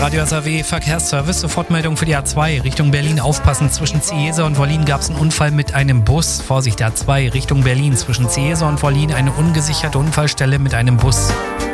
Radio SAW Verkehrsservice, Sofortmeldung für die A2 Richtung Berlin. Aufpassen, zwischen Cieza und Wollin gab es einen Unfall mit einem Bus. Vorsicht, A2 Richtung Berlin, zwischen Cieza und Wollin eine ungesicherte Unfallstelle mit einem Bus.